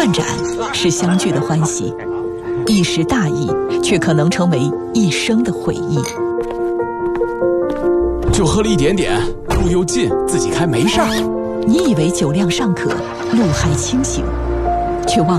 换盏是相聚的欢喜，一时大意却可能成为一生的回忆。 就喝了一点点，路又近，自己开没事儿。 你以为酒量尚可，路还清醒，却忘